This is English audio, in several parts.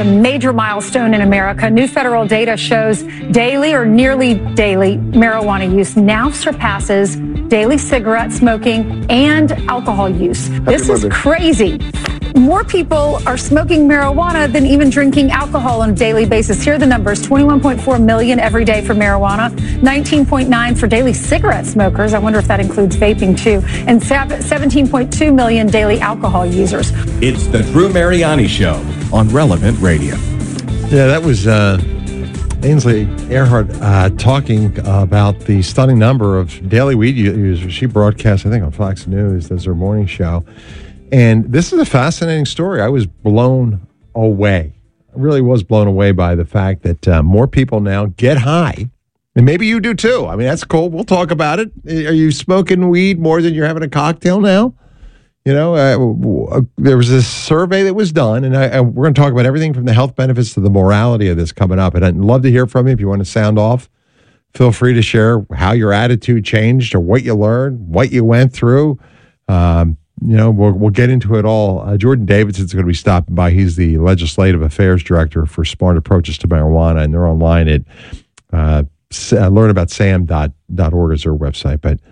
A major milestone in America. New federal data shows daily or nearly daily marijuana use now surpasses daily cigarette smoking and alcohol use. This is crazy. More people are smoking marijuana than even drinking alcohol on a daily basis. Here are the numbers. 21.4 million every day for marijuana, 19.9 for daily cigarette smokers. I wonder if that includes vaping too. And 17.2 million daily alcohol users. It's the Drew Mariani Show on Relevant Radio. Yeah, that was Ainsley Earhardt talking about the stunning number of daily weed users. She broadcast, I think, on Fox News as her morning show. And this is a fascinating story. I was blown away. I really was blown away by the fact that more people now get high. And maybe you do too. I mean, that's cool. We'll talk about it. Are you smoking weed more than you're having a cocktail now? You know, there was this survey that was done, and we're going to talk about everything from the health benefits to the morality of this coming up. And I'd love to hear from you. If you want to sound off, feel free to share how your attitude changed or what you learned, what you went through. You know, we'll get into it all. Jordan Davidson's going to be stopping by. He's the Legislative Affairs Director for Smart Approaches to Marijuana, and they're online at learnaboutsam.org is their website. But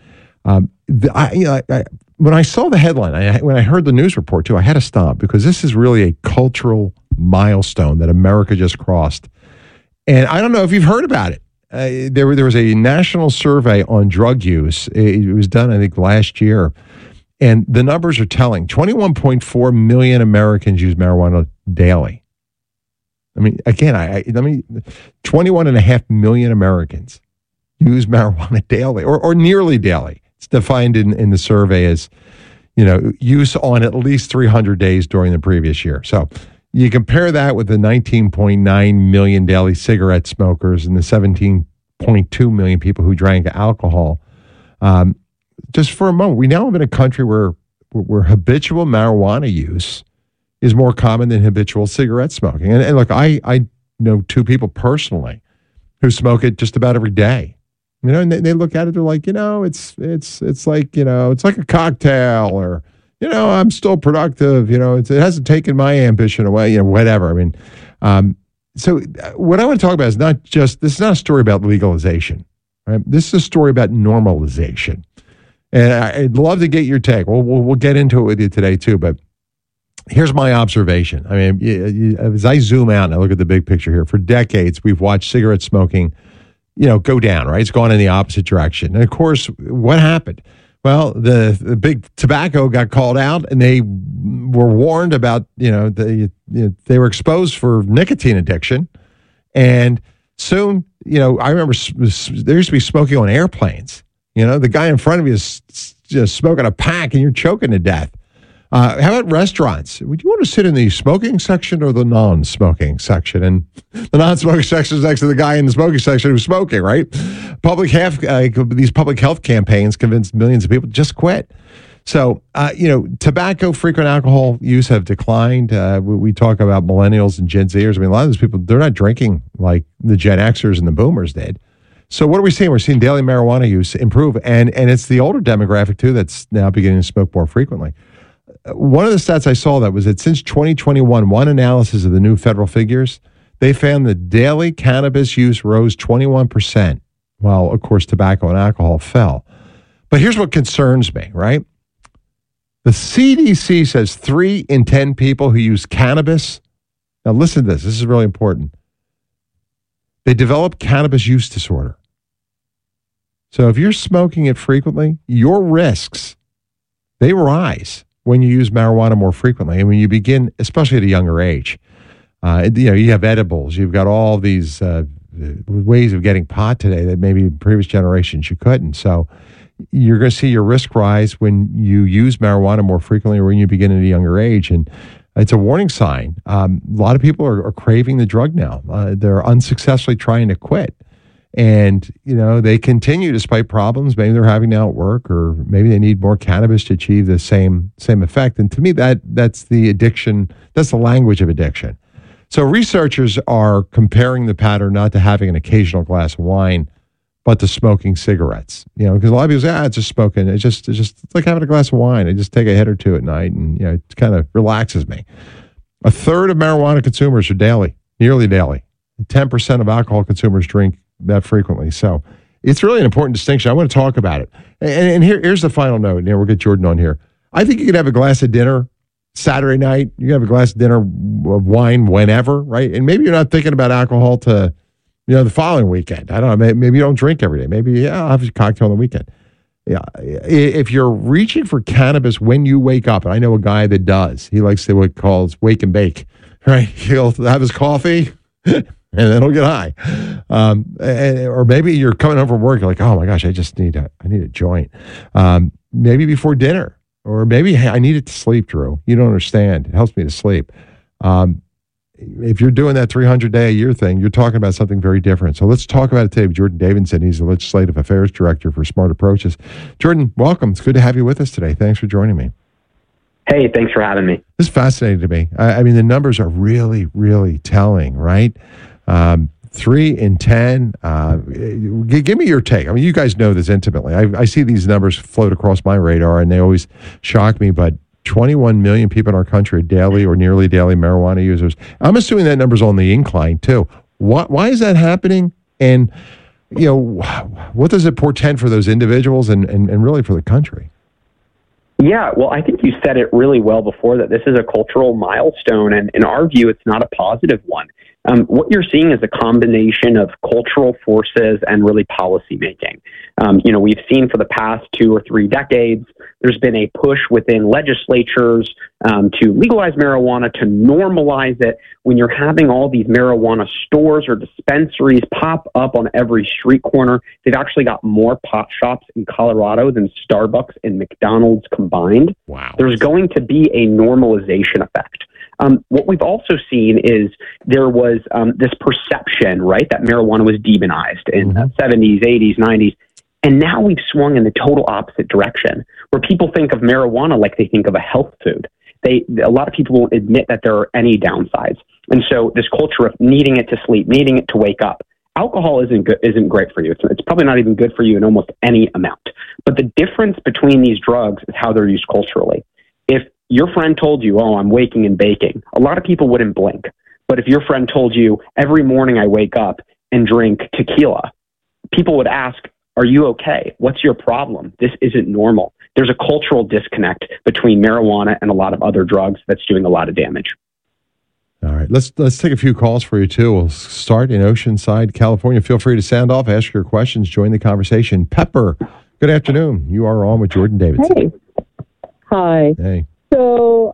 when I saw the headline, when I heard the news report too, I had to stop because this is really a cultural milestone that America just crossed. And I don't know if you've heard about it. There was a national survey on drug use. It was done, I think, last year. And the numbers are telling. 21.4 million Americans use marijuana daily. I mean, again, 21.5 million Americans use marijuana daily or nearly daily. It's defined in the survey as, you know, use on at least 300 days during the previous year. So you compare that with the 19.9 million daily cigarette smokers and the 17.2 million people who drank alcohol. Just for a moment, we now live in a country where habitual marijuana use is more common than habitual cigarette smoking. And look, I know two people personally who smoke it just about every day. You know, and they look at it, they're like, you know, it's like, you know, it's like a cocktail, or, you know, I'm still productive. You know, it hasn't taken my ambition away. You know, whatever. I mean, so what I want to talk about is this is not a story about legalization. Right? This is a story about normalization. And I'd love to get your take. We'll get into it with you today too. But here's my observation. I mean, as I zoom out and I look at the big picture here, for decades we've watched cigarette smoking, you know, go down. Right, it's gone in the opposite direction. And of course, what happened? Well, the big tobacco got called out, and they were warned about, you know, they were exposed for nicotine addiction, and soon, you know, I remember there used to be smoking on airplanes. You know, the guy in front of you is just smoking a pack and you're choking to death. How about restaurants? Would you want to sit in the smoking section or the non-smoking section? And the non-smoking section is next to the guy in the smoking section who's smoking, right? These public health campaigns convinced millions of people to just quit. So, you know, tobacco, frequent alcohol use have declined. We talk about millennials and Gen Zers. I mean, a lot of those people, they're not drinking like the Gen Xers and the Boomers did. So what are we seeing? We're seeing daily marijuana use improve, and it's the older demographic, too, that's now beginning to smoke more frequently. One of the stats I saw that was that since 2021, one analysis of the new federal figures, they found that daily cannabis use rose 21%, while, of course, tobacco and alcohol fell. But here's what concerns me, right? The CDC says 3 in 10 people who use cannabis, now listen to this, this is really important, they develop cannabis use disorder. So if you're smoking it frequently, your risks, they rise when you use marijuana more frequently. And when you begin, especially at a younger age, you know, you have edibles, you've got all these ways of getting pot today that maybe in previous generations you couldn't. So you're going to see your risk rise when you use marijuana more frequently or when you begin at a younger age. And it's a warning sign. A lot of people are craving the drug now. They're unsuccessfully trying to quit. And, you know, they continue despite problems. Maybe they're having now at work, or maybe they need more cannabis to achieve the same effect. And to me, that's the addiction. That's the language of addiction. So researchers are comparing the pattern not to having an occasional glass of wine, but to smoking cigarettes. You know, because a lot of people say, it's just smoking. It's just like having a glass of wine. I just take a hit or two at night, and, you know, it kind of relaxes me. A third of marijuana consumers are daily, nearly daily. 10% of alcohol consumers drink that frequently. So it's really an important distinction. I want to talk about it. And here's the final note. We'll get Jordan on here. I think you could have a glass of dinner Saturday night. You can have a glass of dinner of wine whenever, right? And maybe you're not thinking about alcohol to, the following weekend. I don't know. Maybe you don't drink every day. Maybe, I'll have a cocktail on the weekend. Yeah. If you're reaching for cannabis when you wake up, and I know a guy that does, he likes to what he calls wake and bake, right? He'll have his coffee and then he'll get high. Or maybe you're coming home from work, you're like, oh my gosh, I need a joint. Maybe before dinner, or maybe, hey, I need it to sleep, Drew. You don't understand. It helps me to sleep. If you're doing that 300-day-a-year thing, you're talking about something very different. So let's talk about it today with Jordan Davidson. He's the Legislative Affairs Director for Smart Approaches. Jordan, welcome. It's good to have you with us today. Thanks for joining me. Hey, thanks for having me. This is fascinating to me. I mean, the numbers are really, really telling, right? 3 in 10. Give me your take. I mean, you guys know this intimately. I see these numbers float across my radar, and they always shock me, but 21 million people in our country are daily or nearly daily marijuana users. I'm assuming that number's on the incline too. Why is that happening? And, what does it portend for those individuals and really for the country? Yeah, well, I think you said it really well before that this is a cultural milestone, and in our view, it's not a positive one. What you're seeing is a combination of cultural forces and really policy making. We've seen for the past 2 or 3 decades, there's been a push within legislatures to legalize marijuana, to normalize it. When you're having all these marijuana stores or dispensaries pop up on every street corner, they've actually got more pot shops in Colorado than Starbucks and McDonald's combined. Wow. There's going to be a normalization effect. What we've also seen is there was this perception, right, that marijuana was demonized in the 70s, 80s, 90s. And now we've swung in the total opposite direction, where people think of marijuana like they think of a health food. A lot of people won't admit that there are any downsides. And so this culture of needing it to sleep, needing it to wake up, alcohol isn't great for you. It's probably not even good for you in almost any amount. But the difference between these drugs is how they're used culturally. If your friend told you, oh, I'm waking and baking, a lot of people wouldn't blink. But if your friend told you, every morning I wake up and drink tequila, people would ask, are you okay? What's your problem? This isn't normal. There's a cultural disconnect between marijuana and a lot of other drugs that's doing a lot of damage. All right, let's take a few calls for you, too. We'll start in Oceanside, California. Feel free to sound off, ask your questions, join the conversation. Pepper, good afternoon. You are on with Jordan Davidson. Hey. Hi. Hey. So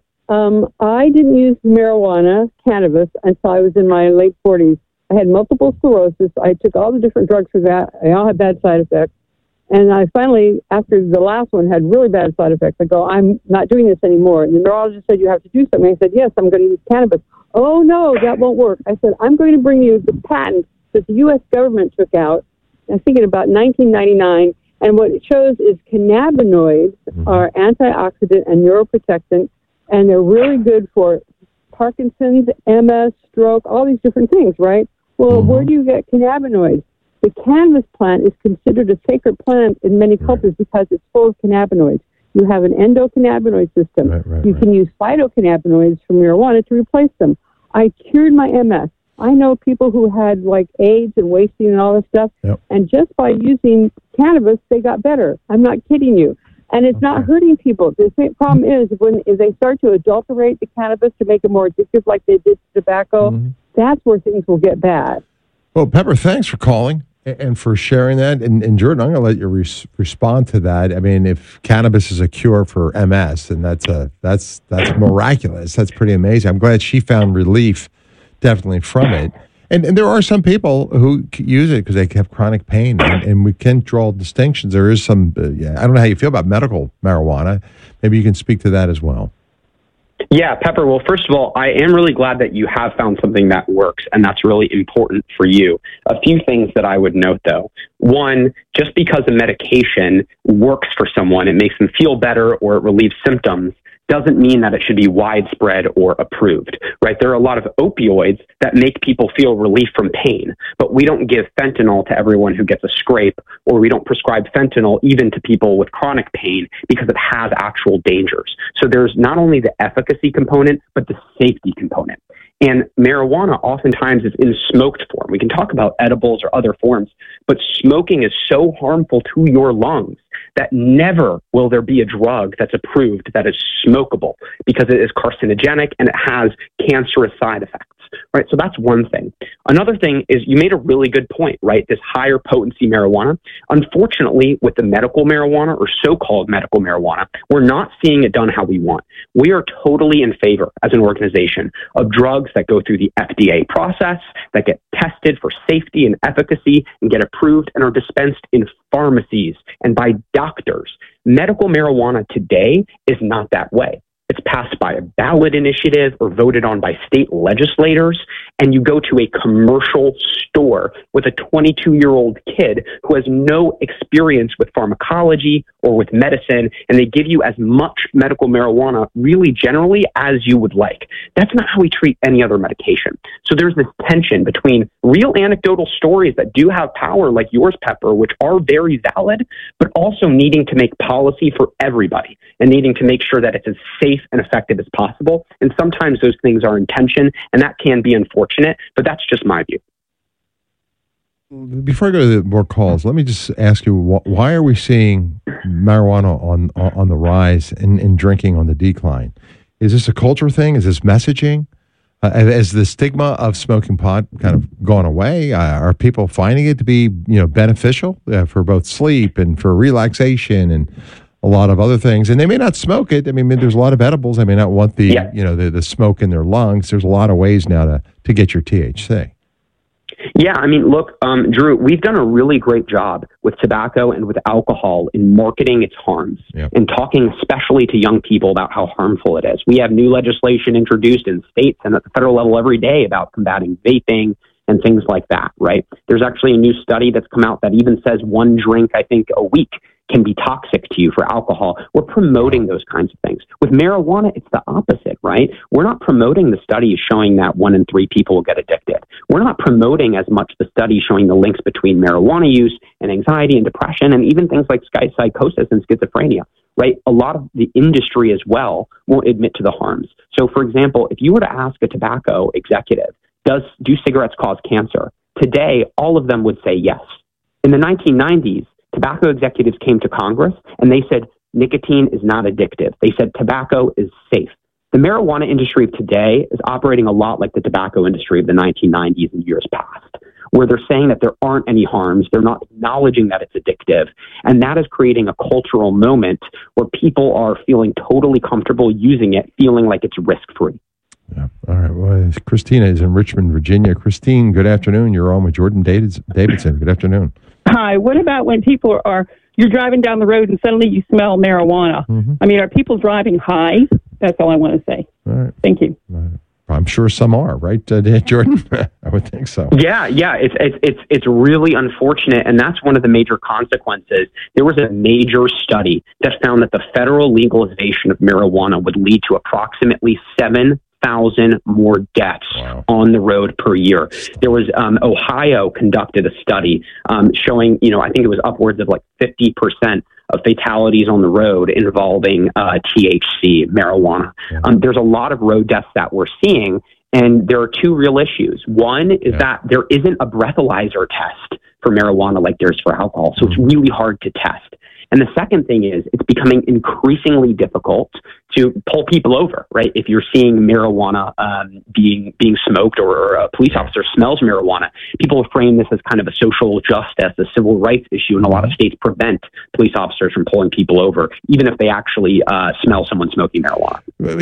I didn't use cannabis, until I was in my late 40s. I had multiple sclerosis. I took all the different drugs for that. They all had bad side effects. And I finally, after the last one had really bad side effects, I go, I'm not doing this anymore. And the neurologist said, you have to do something. I said, yes, I'm going to use cannabis. Oh, no, that won't work. I said, I'm going to bring you the patent that the U.S. government took out, I think in about 1999. And what it shows is cannabinoids are antioxidant and neuroprotectant, and they're really good for Parkinson's, MS, stroke, all these different things, right? Well, where do you get cannabinoids? The cannabis plant is considered a sacred plant in many cultures because it's full of cannabinoids. You have an endocannabinoid system. You can use phytocannabinoids from marijuana to replace them. I cured my MS. I know people who had like AIDS and wasting and all this stuff, and just by using cannabis, they got better. I'm not kidding you. And it's not hurting people. The problem is when they start to adulterate the cannabis to make it more addictive like they did tobacco, that's where things will get bad. Well, Pepper, thanks for calling and for sharing that. And Jordan, I'm going to let you respond to that. I mean, if cannabis is a cure for MS, then that's miraculous. That's pretty amazing. I'm glad she found relief definitely from it. And there are some people who use it because they have chronic pain, and we can draw distinctions. There is some, I don't know how you feel about medical marijuana. Maybe you can speak to that as well. Yeah, Pepper, well, first of all, I am really glad that you have found something that works, and that's really important for you. A few things that I would note, though. One, just because a medication works for someone, it makes them feel better or it relieves symptoms, doesn't mean that it should be widespread or approved, right? There are a lot of opioids that make people feel relief from pain, but we don't give fentanyl to everyone who gets a scrape, or we don't prescribe fentanyl even to people with chronic pain because it has actual dangers. So there's not only the efficacy component, but the safety component. And marijuana oftentimes is in smoked form. We can talk about edibles or other forms, but smoking is so harmful to your lungs that never will there be a drug that's approved that is smokable because it is carcinogenic and it has cancerous side effects. Right. So that's one thing. Another thing is you made a really good point, right? This higher potency marijuana. Unfortunately, with the medical marijuana or so-called medical marijuana, we're not seeing it done how we want. We are totally in favor as an organization of drugs that go through the FDA process, that get tested for safety and efficacy and get approved and are dispensed in pharmacies and by doctors. Medical marijuana today is not that way. It's passed by a ballot initiative or voted on by state legislators, and you go to a commercial store with a 22-year-old kid who has no experience with pharmacology or with medicine, and they give you as much medical marijuana really generally as you would like. That's not how we treat any other medication. So there's this tension between real anecdotal stories that do have power like yours, Pepper, which are very valid, but also needing to make policy for everybody and needing to make sure that it's as safe and effective as possible. And sometimes those things are in tension, and that can be unfortunate, but that's just my view. Before I go to the more calls, let me just ask you, why are we seeing marijuana on the rise and drinking on the decline? Is this a culture thing? Is this messaging? Has the stigma of smoking pot kind of gone away? Are people finding it to be, beneficial for both sleep and for relaxation and a lot of other things? And they may not smoke it. I mean, there's a lot of edibles. They may not want the smoke in their lungs. There's a lot of ways now to get your THC. Yeah, I mean, look, Drew, we've done a really great job with tobacco and with alcohol in marketing its harms and talking especially to young people about how harmful it is. We have new legislation introduced in states and at the federal level every day about combating vaping and things like that, right? There's actually a new study that's come out that even says one drink, I think, a week can be toxic to you for alcohol. We're promoting those kinds of things. With marijuana, it's the opposite, right? We're not promoting the studies showing that 1 in 3 people will get addicted. We're not promoting as much the studies showing the links between marijuana use and anxiety and depression and even things like psychosis and schizophrenia, right? A lot of the industry as well won't admit to the harms. So, for example, if you were to ask a tobacco executive, do cigarettes cause cancer? Today, all of them would say yes. In the 1990s, tobacco executives came to Congress and they said nicotine is not addictive. They said tobacco is safe. The marijuana industry of today is operating a lot like the tobacco industry of the 1990s and years past, where they're saying that there aren't any harms. They're not acknowledging that it's addictive. And that is creating a cultural moment where people are feeling totally comfortable using it, feeling like it's risk-free. Yeah. All right. Well, Christina is in Richmond, Virginia. Christine, good afternoon. You're on with Jordan Davidson. Good afternoon. Hi. What about when people you're driving down the road and suddenly you smell marijuana? Mm-hmm. I mean, are people driving high? That's all I want to say. All right. Thank you. I'm sure some are, right, Jordan? I would think so. Yeah. It's really unfortunate, and that's one of the major consequences. There was a major study that found that the federal legalization of marijuana would lead to approximately 7,000 more deaths on the road per year. There was Ohio conducted a study showing, I think it was upwards of like 50% of fatalities on the road involving THC, marijuana. There's a lot of road deaths that we're seeing, and there are two real issues. One is that there isn't a breathalyzer test for marijuana like there's for alcohol, so it's really hard to test. And the second thing is it's becoming increasingly difficult to pull people over, right? If you're seeing marijuana being smoked or a police officer smells marijuana, people frame this as kind of a social justice, a civil rights issue, and a lot of states prevent police officers from pulling people over, even if they actually smell someone smoking marijuana.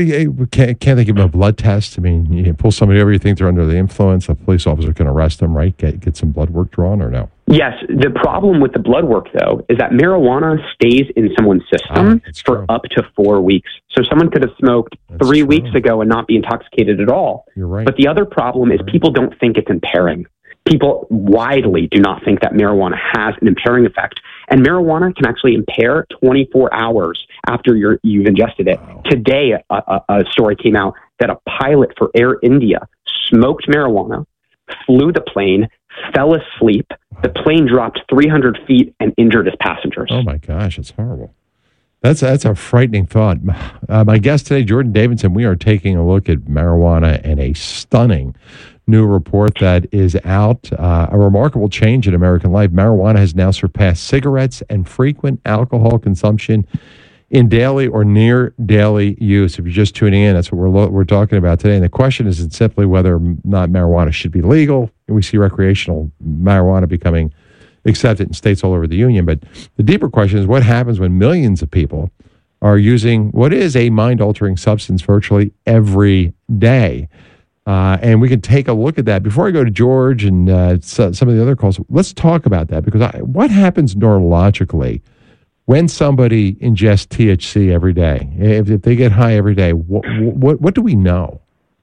Can't they give them a blood test? I mean, you pull somebody over, you think they're under the influence, a police officer can arrest them, right? Get some blood work drawn or no? Yes. The problem with the blood work, though, is that marijuana stays in someone's system for up to 4 weeks. So someone could have smoked 3 weeks ago and not be intoxicated at all. You're right. But the other problem is people don't think it's impairing. People widely do not think that marijuana has an impairing effect. And marijuana can actually impair 24 hours after you've ingested it. Wow. Today, a story came out that a pilot for Air India smoked marijuana, flew the plane, fell asleep. The plane dropped 300 feet and injured his passengers. Oh, my gosh, it's horrible. That's a frightening thought. My guest today, Jordan Davidson, we are taking a look at marijuana and a stunning new report that is out. A remarkable change in American life. Marijuana has now surpassed cigarettes and frequent alcohol consumption in daily or near daily use. If you're just tuning in, that's what we're talking about today. And the question isn't simply whether or not marijuana should be legal. We see recreational marijuana becoming accepted in states all over the union. But the deeper question is what happens when millions of people are using what is a mind-altering substance virtually every day. And we can take a look at that. Before I go to George and some of the other calls, let's talk about that, because what happens neurologically when somebody ingests THC every day? If they get high every day, what do we know?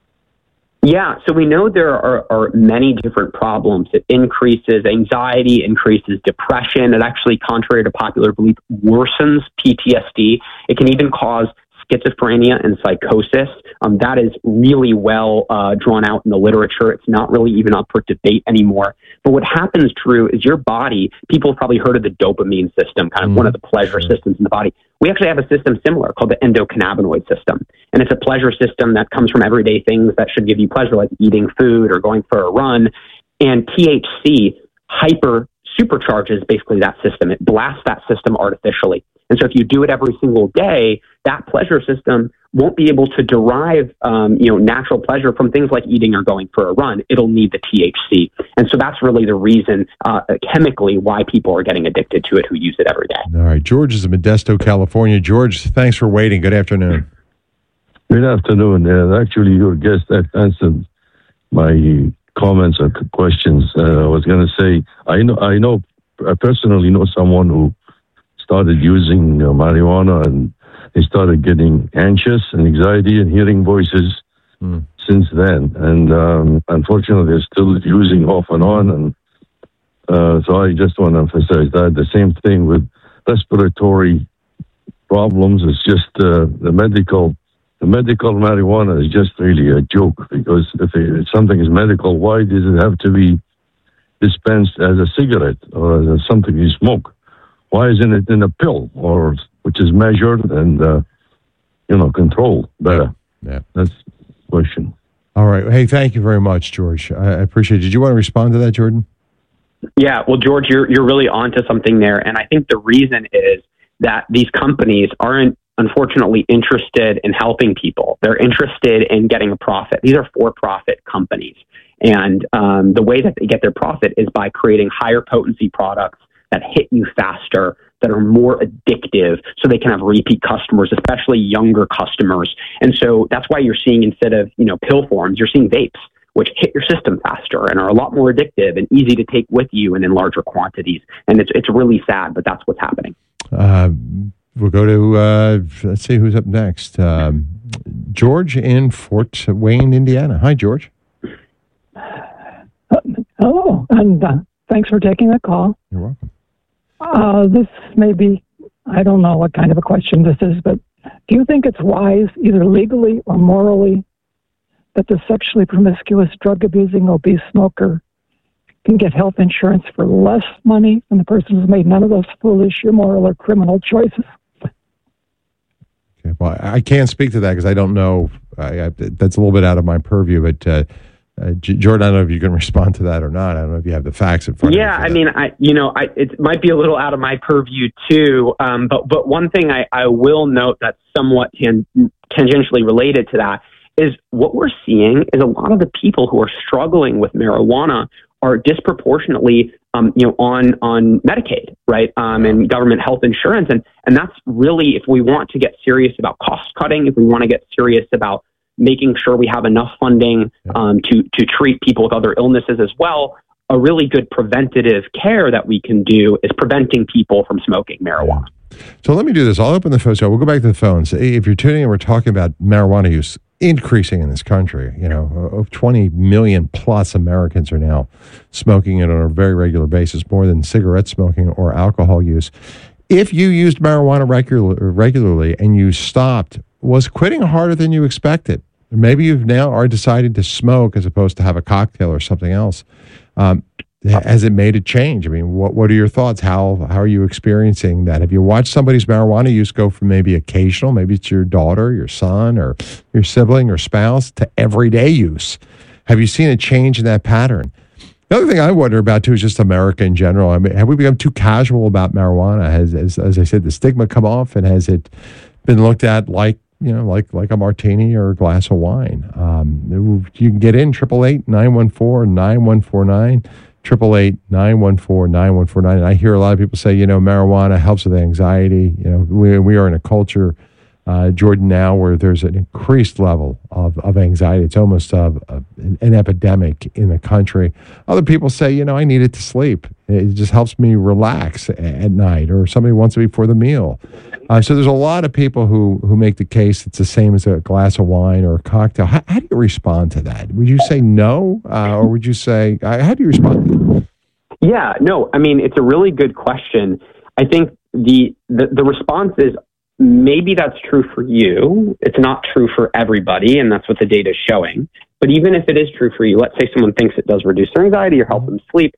Yeah, so we know there are many different problems. It increases anxiety, increases depression. It actually, contrary to popular belief, worsens PTSD. It can even cause schizophrenia and psychosis. That is really well drawn out in the literature. It's not really even up for debate anymore. But what happens, Drew, is your body, people have probably heard of the dopamine system, kind of one of the pleasure systems in the body. We actually have a system similar called the endocannabinoid system. And it's a pleasure system that comes from everyday things that should give you pleasure, like eating food or going for a run. And THC supercharges basically that system. It blasts that system artificially. And so if you do it every single day, that pleasure system won't be able to derive, natural pleasure from things like eating or going for a run. It'll need the THC. And so that's really the reason chemically why people are getting addicted to it who use it every day. All right. George is in Modesto, California. George, thanks for waiting. Good afternoon. Good afternoon. Actually, your guest answered my comments or questions. I was going to say, I personally know someone who started using marijuana, and they started getting anxious and anxiety and hearing voices since then. And unfortunately, they're still using off and on. And so I just want to emphasize that. The same thing with respiratory problems. It's just the medical marijuana is just really a joke, because if something is medical, why does it have to be dispensed as a cigarette or as something you smoke? Why isn't it in a pill, which is measured and controlled better? Yeah, that's the question. All right. Hey, thank you very much, George. I appreciate it. Did you want to respond to that, Jordan? Yeah. Well, George, you're really onto something there, and I think the reason is that these companies aren't, unfortunately, interested in helping people. They're interested in getting a profit. These are for-profit companies, and the way that they get their profit is by creating higher potency products that hit you faster, that are more addictive, so they can have repeat customers, especially younger customers. And so that's why you're seeing, instead of pill forms, you're seeing vapes, which hit your system faster and are a lot more addictive and easy to take with you and in larger quantities. And it's really sad, but that's what's happening. We'll go to, let's see who's up next. George in Fort Wayne, Indiana. Hi, George. Hello, and thanks for taking the call. You're welcome. This may be, I don't know what kind of a question this is, but do you think it's wise, either legally or morally, that the sexually promiscuous, drug-abusing, obese smoker can get health insurance for less money than the person who's made none of those foolish, immoral, or criminal choices? Okay, well, I can't speak to that because I don't know. That's a little bit out of my purview, but Jordan, I don't know if you can respond to that or not. I don't know if you have the facts in front of you. Yeah, I mean, it might be a little out of my purview too. But one thing I will note that's somewhat tangentially related to that is what we're seeing is a lot of the people who are struggling with marijuana are disproportionately, on Medicaid, right? And government health insurance. And that's really, if we want to get serious about cost cutting, if we want to get serious about making sure we have enough funding to treat people with other illnesses as well, a really good preventative care that we can do is preventing people from smoking marijuana. So let me do this. I'll open the phone. So we'll go back to the phones. If you're tuning in, we're talking about marijuana use. increasing in this country. 20 million plus Americans are now smoking it on a very regular basis, more than cigarette smoking or alcohol use. If you used marijuana regularly and you stopped, was quitting harder than you expected? Maybe you now are deciding to smoke as opposed to have a cocktail or something else. Has it made a change? I mean, what are your thoughts? How are you experiencing that? Have you watched somebody's marijuana use go from maybe occasional, maybe it's your daughter, your son, or your sibling or spouse, to everyday use? Have you seen a change in that pattern? The other thing I wonder about, too, is just America in general. I mean, have we become too casual about marijuana? As I said, the stigma come off, and has it been looked at like a martini or a glass of wine? You can get in 888-914-9149. 888-914-9149. And I hear a lot of people say, marijuana helps with anxiety. We are in a culture, Jordan, now where there's an increased level of anxiety. It's almost an epidemic in the country. Other people say, I need it to sleep. It just helps me relax at night, or somebody wants it before the meal. So there's a lot of people who make the case it's the same as a glass of wine or a cocktail. How do you respond to that? Would you say no, or would you say, how do you respond to that? Yeah, no, I mean, it's a really good question. I think the response is, maybe that's true for you. It's not true for everybody, and that's what the data is showing. But even if it is true for you, let's say someone thinks it does reduce their anxiety or help them sleep,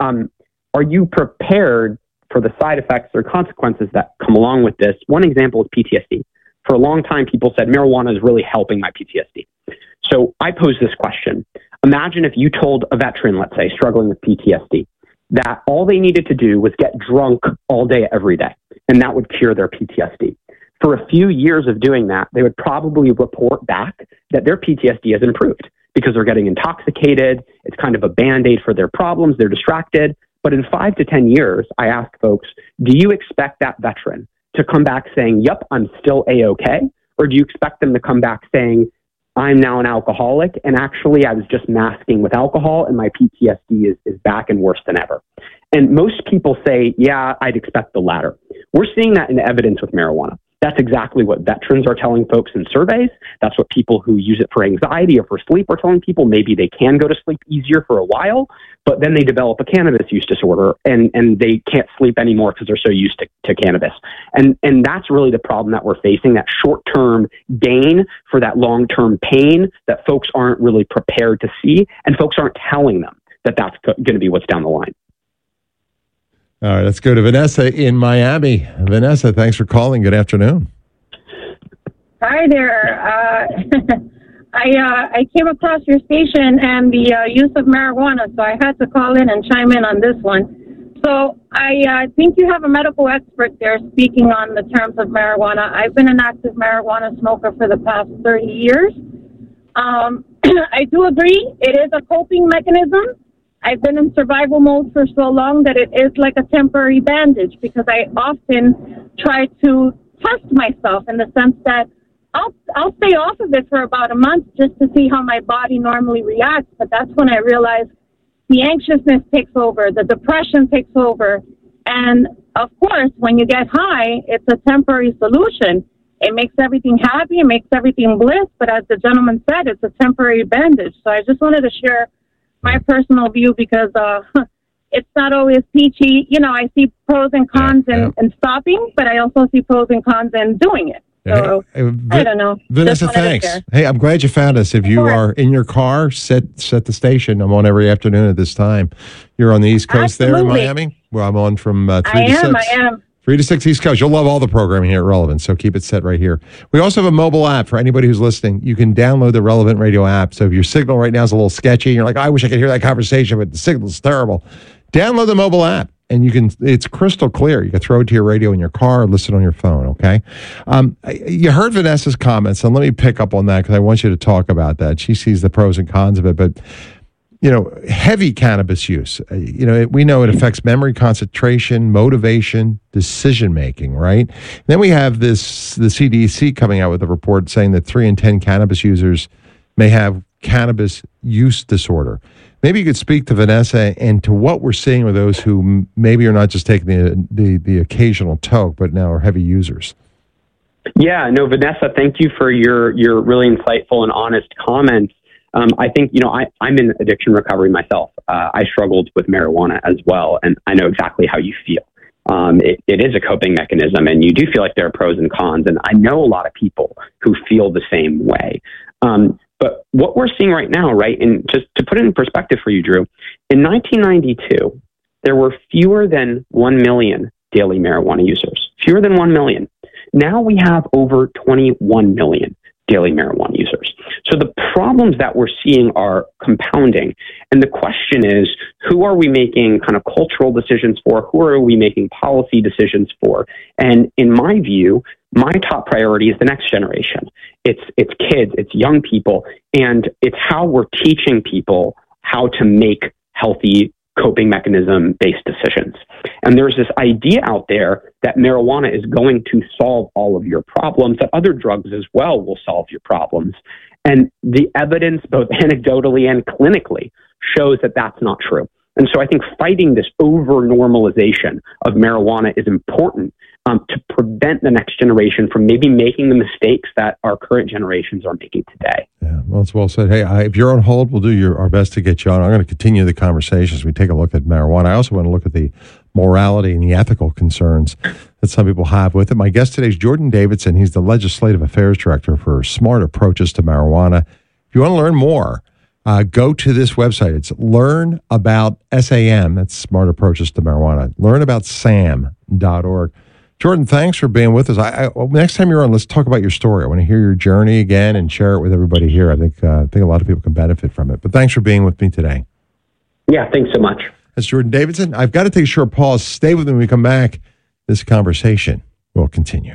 are you prepared for the side effects or consequences that come along with this? One example is PTSD. For a long time, people said marijuana is really helping my PTSD. So I pose this question. Imagine if you told a veteran, let's say, struggling with PTSD, that all they needed to do was get drunk all day, every day, and that would cure their PTSD. For a few years of doing that, they would probably report back that their PTSD has improved because they're getting intoxicated. It's kind of a Band-Aid for their problems. They're distracted. But in 5 to 10 years, I ask folks, do you expect that veteran to come back saying, yep, I'm still A-okay? Or do you expect them to come back saying, I'm now an alcoholic, and actually I was just masking with alcohol, and my PTSD is back and worse than ever? And most people say, yeah, I'd expect the latter. We're seeing that in evidence with marijuana. That's exactly what veterans are telling folks in surveys. That's what people who use it for anxiety or for sleep are telling people. Maybe they can go to sleep easier for a while, but then they develop a cannabis use disorder and they can't sleep anymore because they're so used to cannabis. And that's really the problem that we're facing, that short-term gain for that long-term pain that folks aren't really prepared to see, and folks aren't telling them that that's going to be what's down the line. All right, let's go to Vanessa in Miami. Vanessa, thanks for calling. Good afternoon. Hi there. I came across your station and the use of marijuana, so I had to call in and chime in on this one. So I think you have a medical expert there speaking on the terms of marijuana. I've been an active marijuana smoker for the past 30 years. I do agree it is a coping mechanism. I've been in survival mode for so long that it is like a temporary bandage, because I often try to test myself in the sense that I'll stay off of it for about a month just to see how my body normally reacts. But that's when I realize the anxiousness takes over, the depression takes over. And of course, when you get high, it's a temporary solution. It makes everything happy, it makes everything bliss. But as the gentleman said, it's a temporary bandage. So I just wanted to share my personal view, because it's not always peachy. I see pros and cons in stopping, but I also see pros and cons in doing it. So, I don't know. Vanessa, thanks. Hey, I'm glad you found us. If you are in your car, set the station. I'm on every afternoon at this time. You're on the East Coast there in Miami? Well, I'm on from 3 to 6. I am. 3 to 6 East Coast. You'll love all the programming here at Relevant, so keep it set right here. We also have a mobile app for anybody who's listening. You can download the Relevant Radio app. So if your signal right now is a little sketchy, and you're like, I wish I could hear that conversation, but the signal's terrible, download the mobile app, and it's crystal clear. You can throw it to your radio in your car or listen on your phone, okay? You heard Vanessa's comments, and let me pick up on that because I want you to talk about that. She sees the pros and cons of it, but heavy cannabis use, we know it affects memory, concentration, motivation, decision-making, right? And then we have the CDC coming out with a report saying that 3 in 10 cannabis users may have cannabis use disorder. Maybe you could speak to Vanessa and to what we're seeing with those who maybe are not just taking the occasional toke, but now are heavy users. Yeah, no, Vanessa, thank you for your really insightful and honest comments. I think, I'm in addiction recovery myself. I struggled with marijuana as well, and I know exactly how you feel. It is a coping mechanism, and you do feel like there are pros and cons, and I know a lot of people who feel the same way. But what we're seeing right now, right, and just to put it in perspective for you, Drew, in 1992, there were fewer than 1 million daily marijuana users, fewer than 1 million. Now we have over 21 million daily marijuana users. So the problems that we're seeing are compounding. And the question is, who are we making kind of cultural decisions for? Who are we making policy decisions for? And in my view, my top priority is the next generation. It's kids, it's young people, and it's how we're teaching people how to make healthy coping mechanism-based decisions. And there's this idea out there that marijuana is going to solve all of your problems, that other drugs as well will solve your problems. And the evidence, both anecdotally and clinically, shows that that's not true. And so I think fighting this over-normalization of marijuana is important to prevent the next generation from maybe making the mistakes that our current generations are making today. Yeah, well, it's well said. Hey, if you're on hold, we'll do our best to get you on. I'm going to continue the conversation as we take a look at marijuana. I also want to look at the morality and the ethical concerns that some people have with it. My guest today is Jordan Davidson. He's the Legislative Affairs Director for Smart Approaches to Marijuana. If you want to learn more, go to this website. It's Learn About SAM. That's Smart Approaches to Marijuana. LearnaboutSAM.org. Jordan, thanks for being with us. Next time you're on, let's talk about your story. I want to hear your journey again and share it with everybody here. I think a lot of people can benefit from it. But thanks for being with me today. Yeah, thanks so much. That's Jordan Davidson. I've got to take a short pause. Stay with me when we come back. This conversation will continue.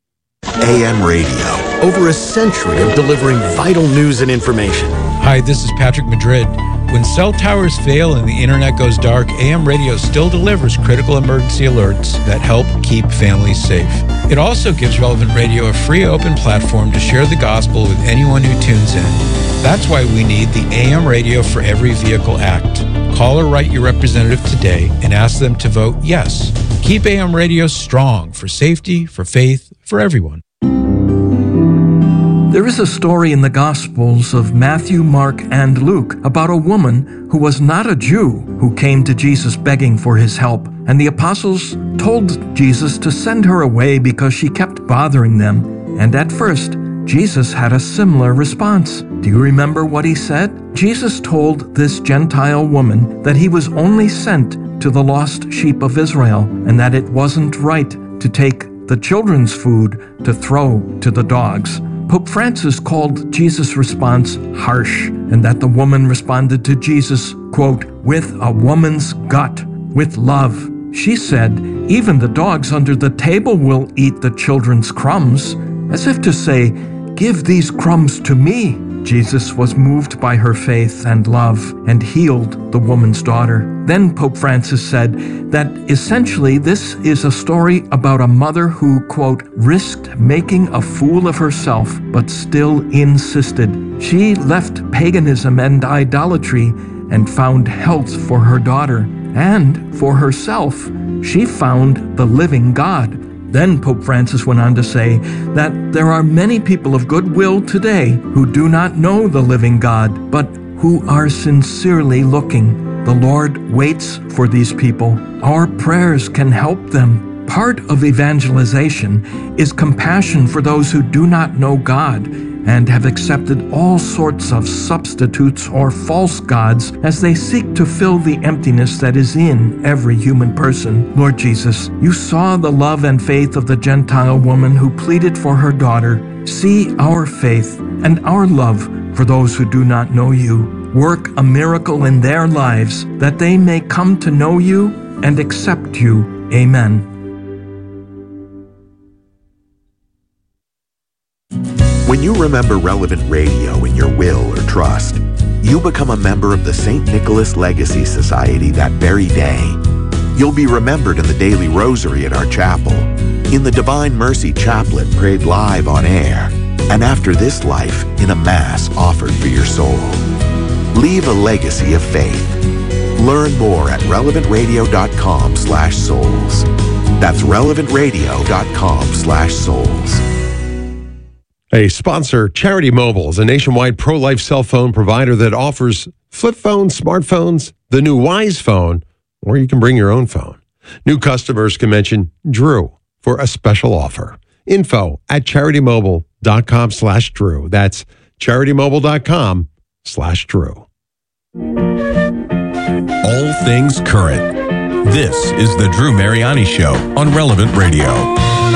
AM radio, over a century of delivering vital news and information. Hi, this is Patrick Madrid. When cell towers fail and the internet goes dark, AM radio still delivers critical emergency alerts that help keep families safe. It also gives Relevant Radio a free open platform to share the gospel with anyone who tunes in. That's why we need the AM Radio for Every Vehicle Act. Call or write your representative today and ask them to vote yes. Keep AM radio strong for safety, for faith, for everyone. There is a story in the Gospels of Matthew, Mark, and Luke about a woman who was not a Jew who came to Jesus begging for his help. And the apostles told Jesus to send her away because she kept bothering them. And at first, Jesus had a similar response. Do you remember what he said? Jesus told this Gentile woman that he was only sent to the lost sheep of Israel and that it wasn't right to take the children's food to throw to the dogs. Pope Francis called Jesus' response harsh, and that the woman responded to Jesus, quote, with a woman's gut, with love. She said, even the dogs under the table will eat the children's crumbs, as if to say, give these crumbs to me. Jesus was moved by her faith and love and healed the woman's daughter. Then Pope Francis said that essentially this is a story about a mother who, quote, risked making a fool of herself, but still insisted. She left paganism and idolatry and found health for her daughter. And for herself, she found the living God. Then Pope Francis went on to say that there are many people of goodwill today who do not know the living God, but who are sincerely looking. The Lord waits for these people. Our prayers can help them. Part of evangelization is compassion for those who do not know God and have accepted all sorts of substitutes or false gods as they seek to fill the emptiness that is in every human person. Lord Jesus, you saw the love and faith of the Gentile woman who pleaded for her daughter. See our faith and our love for those who do not know you. Work a miracle in their lives that they may come to know you and accept you. Amen. When you remember Relevant Radio in your will or trust, you become a member of the St. Nicholas Legacy Society that very day. You'll be remembered in the daily rosary at our chapel, in the Divine Mercy Chaplet prayed live on air, and after this life in a Mass offered for your soul. Leave a legacy of faith. Learn more at relevantradio.com/souls. That's relevantradio.com/souls. A sponsor, Charity Mobile, is a nationwide pro-life cell phone provider that offers flip phones, smartphones, the new Wise phone, or you can bring your own phone. New customers can mention Drew for a special offer. Info at CharityMobile.com/Drew. That's CharityMobile.com/Drew. All things current. This is the Drew Mariani Show on Relevant Radio.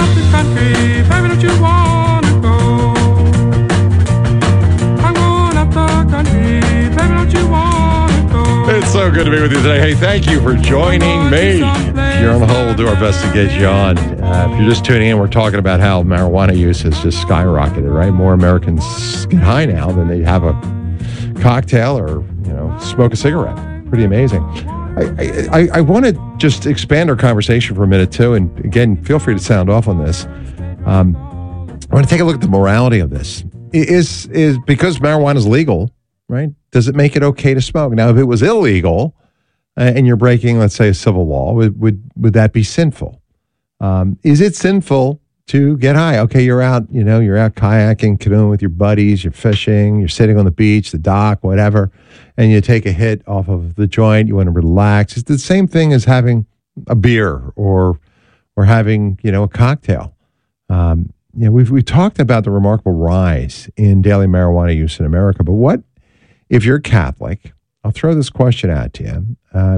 It's so good to be with you today. Hey, thank you for joining me. Here on the whole, we'll do our best to get you on. If you're just tuning in, we're talking about how marijuana use has just skyrocketed, right? More Americans get high now than they have a cocktail or, smoke a cigarette. Pretty amazing. I want to just expand our conversation for a minute, too. And again, feel free to sound off on this. I want to take a look at the morality of this. Is because marijuana is legal, right? Does it make it okay to smoke? Now, if it was illegal and you're breaking, let's say, a civil law, would that be sinful? Is it sinful to get high? Okay, you're out kayaking, canoeing with your buddies, you're fishing, you're sitting on the beach, the dock, whatever, and you take a hit off of the joint, you want to relax. It's the same thing as having a beer or having, a cocktail. We've talked about the remarkable rise in daily marijuana use in America, but what if you're Catholic? I'll throw this question out to you.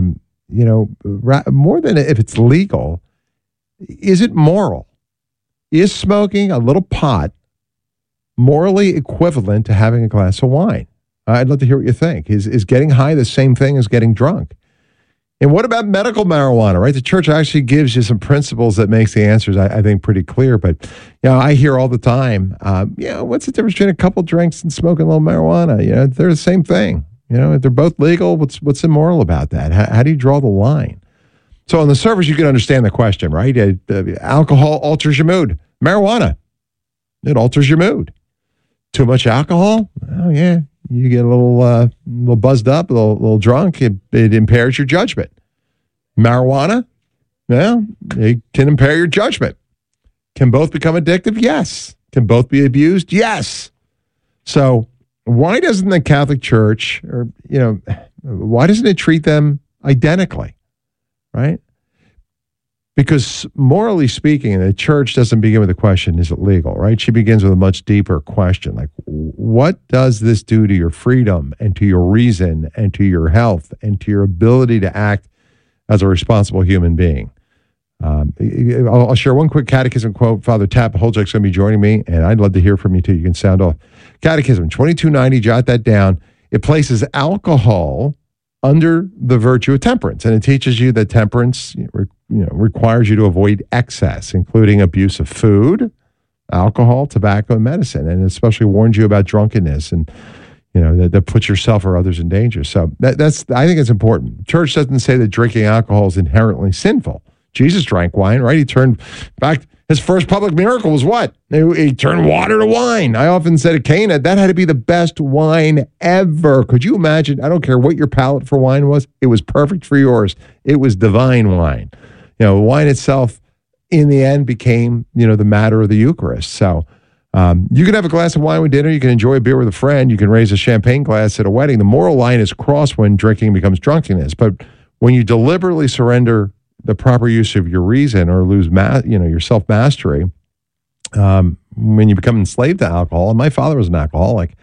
More than if it's legal, is it moral? Is smoking a little pot morally equivalent to having a glass of wine? I'd love to hear what you think. Is getting high the same thing as getting drunk? And what about medical marijuana, right? The church actually gives you some principles that makes the answers, I think, pretty clear. But, I hear all the time, what's the difference between a couple drinks and smoking a little marijuana? They're the same thing. If they're both legal, what's immoral about that? How do you draw the line? So on the surface, you can understand the question, right? Alcohol alters your mood. Marijuana, it alters your mood. Too much alcohol? Oh, yeah. You get a little buzzed up, a little drunk. It impairs your judgment. Marijuana, it can impair your judgment. Can both become addictive? Yes. Can both be abused? Yes. So why doesn't the Catholic Church, why doesn't it treat them identically, right? Because morally speaking, the church doesn't begin with the question, is it legal, right? She begins with a much deeper question, like, what does this do to your freedom and to your reason and to your health and to your ability to act as a responsible human being? I'll share one quick catechism quote. Father Tapaholjek's going to be joining me, and I'd love to hear from you, too. You can sound off. Catechism 2290, jot that down. It places alcohol under the virtue of temperance, and it teaches you that temperance requires you to avoid excess, including abuse of food, alcohol, tobacco, and medicine, and especially warns you about drunkenness and that puts yourself or others in danger. So that's I think it's important. Church doesn't say that drinking alcohol is inherently sinful. Jesus drank wine, right? He turned back. His first public miracle was what? He turned water to wine. I often said at Cana, that had to be the best wine ever. Could you imagine? I don't care what your palate for wine was. It was perfect for yours. It was divine wine. Wine itself, in the end, became, the matter of the Eucharist. So you can have a glass of wine with dinner. You can enjoy a beer with a friend. You can raise a champagne glass at a wedding. The moral line is crossed when drinking becomes drunkenness. But when you deliberately surrender the proper use of your reason or lose your self-mastery, when you become enslaved to alcohol, and my father was an alcoholic,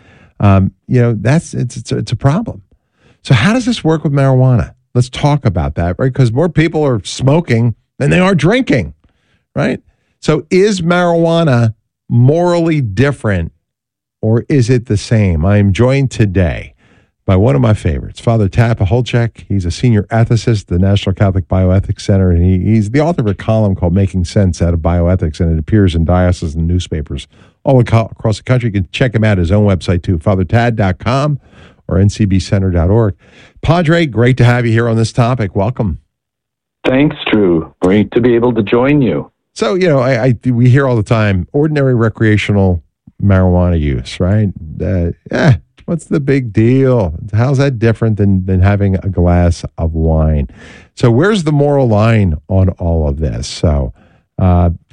it's a problem. So how does this work with marijuana? Let's talk about that, right? Because more people are smoking than they are drinking, right? So is marijuana morally different or is it the same? I am joined today by one of my favorites, Father Tapaholjek. He's a senior ethicist at the National Catholic Bioethics Center, and he's the author of a column called Making Sense Out of Bioethics, and it appears in diocesan newspapers all across the country. You can check him out at his own website, too, fathertad.com or ncbcenter.org. Padre, great to have you here on this topic. Welcome. Thanks, Drew. Great to be able to join you. So, we hear all the time, ordinary recreational marijuana use, right? What's the big deal? How's that different than having a glass of wine? So where's the moral line on all of this? So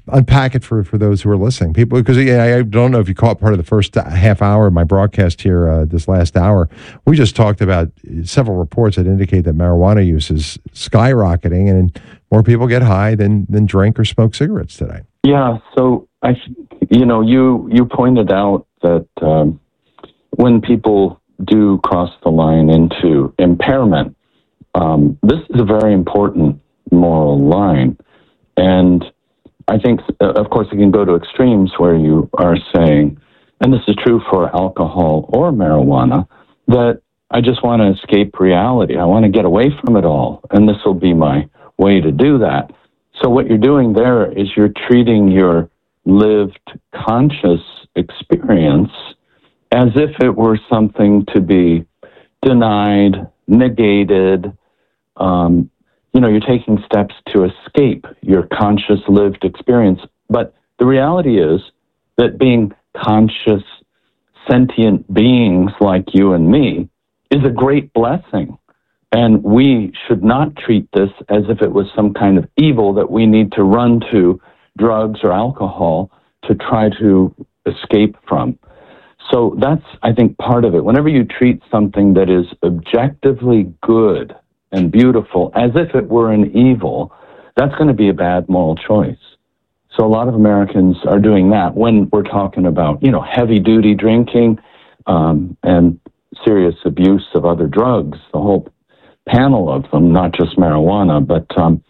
unpack it for those who are listening. People, because I don't know if you caught part of the first half hour of my broadcast here this last hour. We just talked about several reports that indicate that marijuana use is skyrocketing, and more people get high than drink or smoke cigarettes today. Yeah, so you pointed out that when people do cross the line into impairment, this is a very important moral line. And I think, of course, it can go to extremes where you are saying, and this is true for alcohol or marijuana, that I just want to escape reality. I want to get away from it all, and this will be my way to do that. So what you're doing there is you're treating your lived conscious experience as if it were something to be denied, negated. You're taking steps to escape your conscious lived experience. But the reality is that being conscious, sentient beings like you and me is a great blessing. And we should not treat this as if it was some kind of evil that we need to run to drugs or alcohol to try to escape from. So that's, I think, part of it. Whenever you treat something that is objectively good and beautiful as if it were an evil, that's going to be a bad moral choice. So a lot of Americans are doing that when we're talking about, heavy-duty drinking and serious abuse of other drugs, the whole panel of them, not just marijuana. But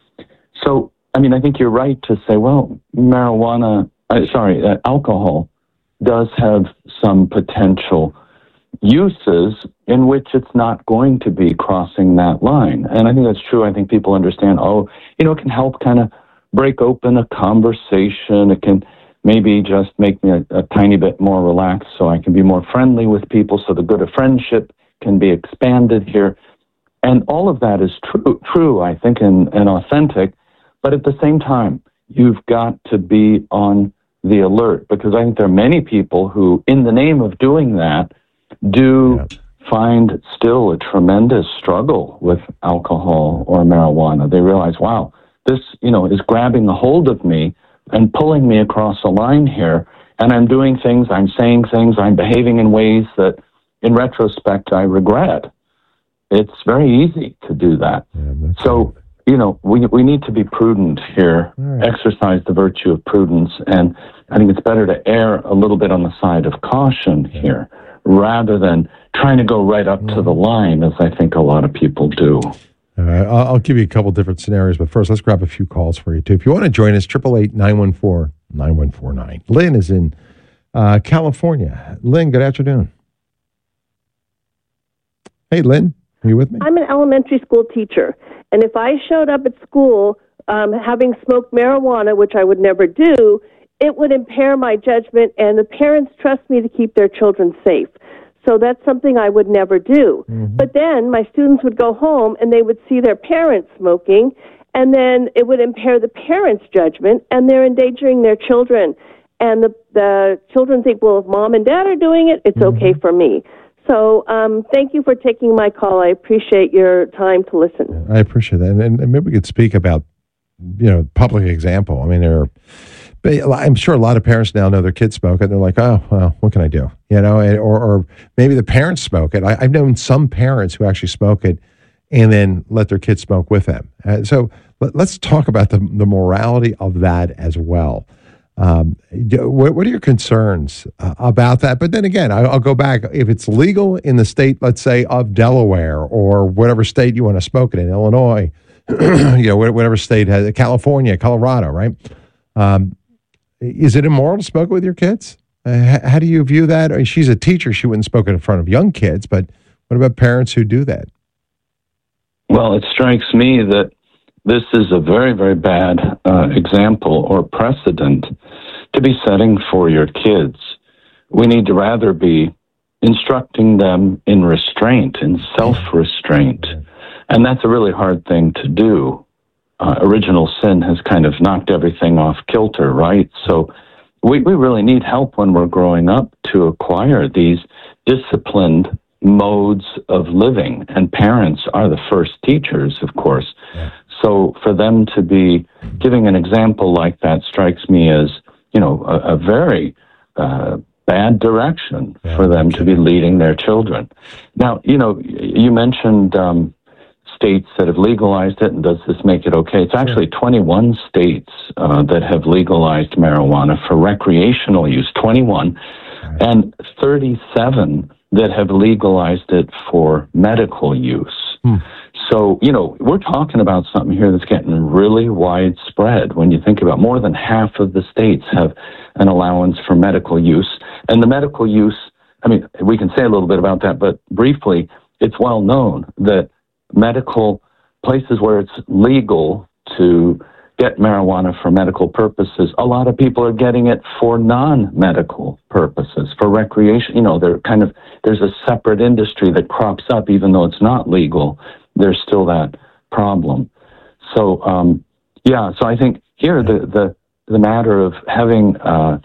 I think you're right to say, well, alcohol does have some potential uses in which it's not going to be crossing that line. And I think that's true. I think people understand, it can help kind of break open a conversation. It can maybe just make me a tiny bit more relaxed so I can be more friendly with people, so the good of friendship can be expanded here. And all of that is true, I think, and authentic. But at the same time, you've got to be on the alert, because I think there are many people who, in the name of doing that, find still a tremendous struggle with alcohol or marijuana. They realize, wow, this, is grabbing a hold of me and pulling me across a line here, and I'm doing things, I'm saying things, I'm behaving in ways that, in retrospect, I regret. It's very easy to do that. So, we need to be prudent here, exercise the virtue of prudence, and I think it's better to err a little bit on the side of caution here, rather than trying to go right up to the line, as I think a lot of people do. All right, I'll give you a couple different scenarios, but first, let's grab a few calls for you, too. If you want to join us, 888-914-9149. Lynn is in California. Lynn, good afternoon. Hey, Lynn, are you with me? I'm an elementary school teacher, and if I showed up at school having smoked marijuana, which I would never do, it would impair my judgment, and the parents trust me to keep their children safe. So that's something I would never do. Mm-hmm. But then my students would go home, and they would see their parents smoking, and then it would impair the parents' judgment, and they're endangering their children. And the children think, well, if mom and dad are doing it, it's okay for me. So thank you for taking my call. I appreciate your time to listen. I appreciate that. And maybe we could speak about, public example. I mean, I'm sure a lot of parents now know their kids smoke it. They're like, oh, well, what can I do? Or maybe the parents smoke it. I've known some parents who actually smoke it and then let their kids smoke with them. So let's talk about the morality of that as well. What are your concerns about that? But then again, I'll go back. If it's legal in the state, let's say, of Delaware or whatever state you want to smoke it in, Illinois, whatever state has, California, Colorado, right? Is it immoral to smoke it with your kids? How do you view that? I mean, she's a teacher. She wouldn't smoke it in front of young kids, but what about parents who do that? Well, it strikes me that this is a very, very bad example or precedent to be setting for your kids. We need to rather be instructing them in restraint, in self-restraint. And that's a really hard thing to do. Original sin has kind of knocked everything off kilter, right? So we really need help when we're growing up to acquire these disciplined modes of living. And parents are the first teachers, of course. Yeah. So for them to be giving an example like that strikes me as, a very bad direction for them to be leading their children. Now, you mentioned states that have legalized it, and does this make it okay? It's actually 21 states that have legalized marijuana for recreational use, 21, and 37 that have legalized it for medical use. So, we're talking about something here that's getting really widespread. When you think about more than half of the states have an allowance for medical use. And the medical use, we can say a little bit about that, but briefly, it's well known that medical places where it's legal to get marijuana for medical purposes, a lot of people are getting it for non-medical purposes, for recreation. There's a separate industry that crops up, even though it's not legal. There's still that problem. So, so I think here the matter of having a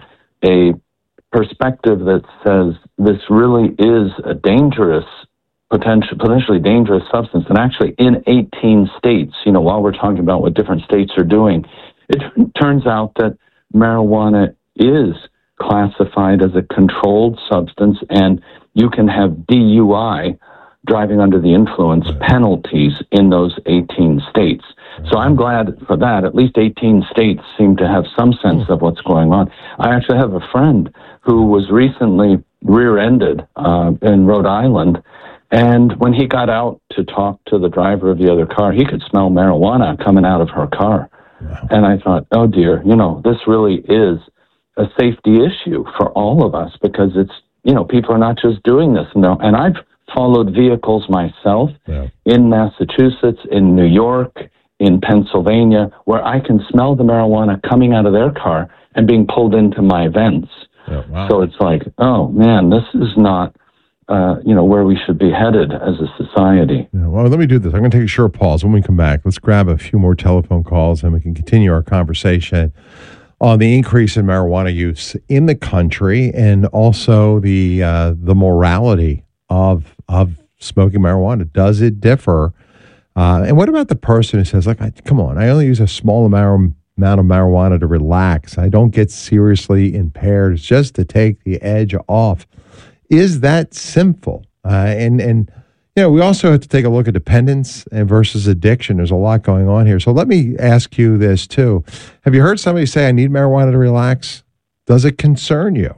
perspective that says this really is a dangerous, potentially dangerous substance, and actually in 18 states, while we're talking about what different states are doing, it turns out that marijuana is classified as a controlled substance, and you can have DUI, driving under the influence, penalties in those 18 states. So I'm glad for that. At least 18 states seem to have some sense of what's going on. I actually have a friend who was recently rear-ended in Rhode Island, and when he got out to talk to the driver of the other car, he could smell marijuana coming out of her car. Wow. And I thought, oh dear, this really is a safety issue for all of us, because it's, people are not just doing this. And I've followed vehicles myself in Massachusetts, in New York, in Pennsylvania, where I can smell the marijuana coming out of their car and being pulled into my vents. Oh, wow. So it's like, oh man, this is not, where we should be headed as a society. Yeah, well, let me do this. I'm going to take a short pause. When we come back, let's grab a few more telephone calls and we can continue our conversation on the increase in marijuana use in the country, and also the morality of smoking marijuana. Does it differ? And what about the person who says, come on, I only use a small amount of marijuana to relax. I don't get seriously impaired. It's just to take the edge off. Is that sinful? And we also have to take a look at dependence versus addiction. There's a lot going on here. So let me ask you this too. Have you heard somebody say, I need marijuana to relax? Does it concern you?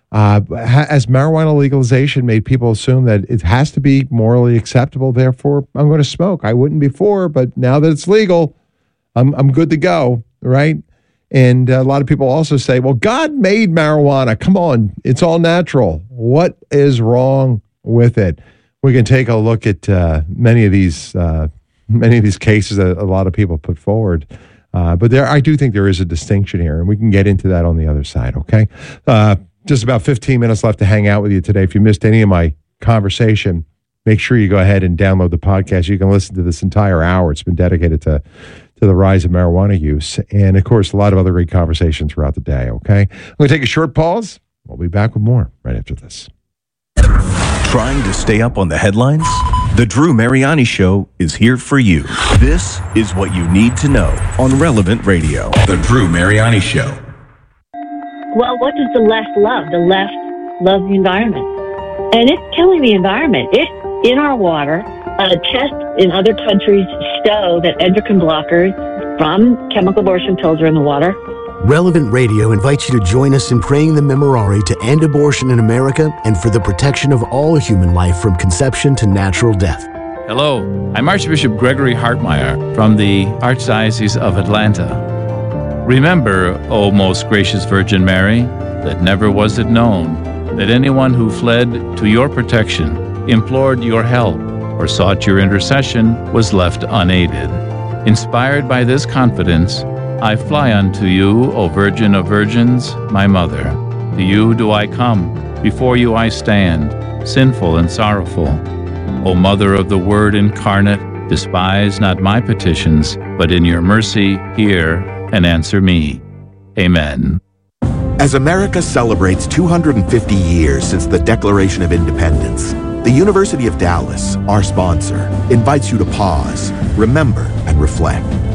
Has marijuana legalization made people assume that it has to be morally acceptable, therefore I'm going to smoke? I wouldn't before, but now that it's legal, I'm good to go, right? And a lot of people also say, well, God made marijuana. Come on, it's all natural. What is wrong with it? We can take a look at many of these cases that a lot of people put forward. But I do think there is a distinction here, and we can get into that on the other side, okay? Just about 15 minutes left to hang out with you today. If you missed any of my conversation, make sure you go ahead and download the podcast. You can listen to this entire hour. It's been dedicated to the rise of marijuana use. And, of course, a lot of other great conversation throughout the day, okay? I'm going to take a short pause. We'll be back with more right after this. Trying to stay up on the headlines? The Drew Mariani Show is here for you. This is what you need to know on Relevant Radio. The Drew Mariani Show. Well, what does the left love? The left loves the environment. And it's killing the environment. It's in our water. Tests in other countries show that endocrine blockers from chemical abortion pills are in the water. Relevant Radio invites you to join us in praying the Memorare to end abortion in America and for the protection of all human life from conception to natural death. Hello, I'm Archbishop Gregory Hartmeyer from the Archdiocese of Atlanta. Remember, O most gracious Virgin Mary, that never was it known that anyone who fled to your protection, implored your help, or sought your intercession was left unaided. Inspired by this confidence, I fly unto you, O Virgin of Virgins, my Mother. To you do I come, before you I stand, sinful and sorrowful. O Mother of the Word incarnate, despise not my petitions, but in your mercy hear and answer me. Amen. As America celebrates 250 years since the Declaration of Independence, the University of Dallas, our sponsor, invites you to pause, remember, and reflect.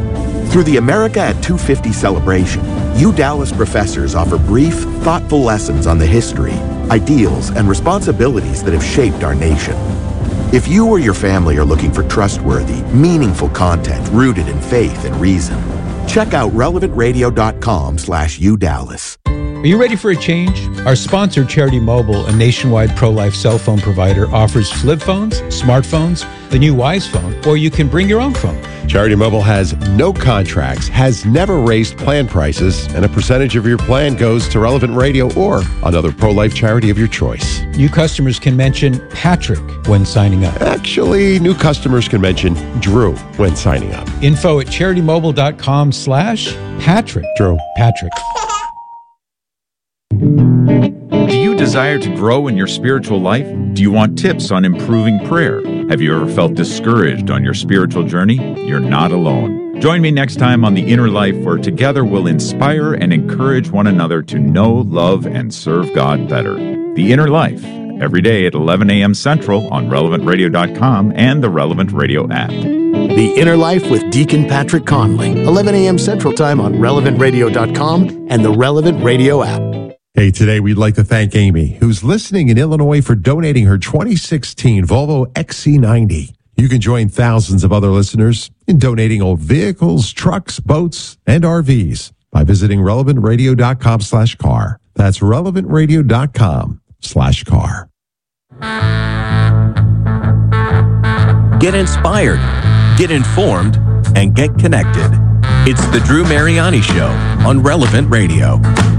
Through the America at 250 celebration, UDallas professors offer brief, thoughtful lessons on the history, ideals, and responsibilities that have shaped our nation. If you or your family are looking for trustworthy, meaningful content rooted in faith and reason, check out relevantradio.com/UDallas. Are you ready for a change? Our sponsor, Charity Mobile, a nationwide pro-life cell phone provider, offers flip phones, smartphones, the new Wise phone, or you can bring your own phone. Charity Mobile has no contracts, has never raised plan prices, and a percentage of your plan goes to Relevant Radio or another pro-life charity of your choice. New customers can mention Patrick when signing up. Actually, new customers can mention Drew when signing up. Info at CharityMobile.com/Patrick. Drew. Patrick. Do you desire to grow in your spiritual life? Do you want tips on improving prayer? Have you ever felt discouraged on your spiritual journey? You're not alone. Join me next time on The Inner Life, where together we'll inspire and encourage one another to know, love, and serve God better. The Inner Life, every day at 11 a.m. Central on RelevantRadio.com and the Relevant Radio app. The Inner Life with Deacon Patrick Conley, 11 a.m. Central Time on RelevantRadio.com and the Relevant Radio app. Hey, today we'd like to thank Amy, who's listening in Illinois, for donating her 2016 Volvo XC90. You can join thousands of other listeners in donating old vehicles, trucks, boats, and RVs by visiting relevantradio.com/car. That's relevantradio.com/car. Get inspired, get informed, and get connected. It's the Drew Mariani Show on Relevant Radio.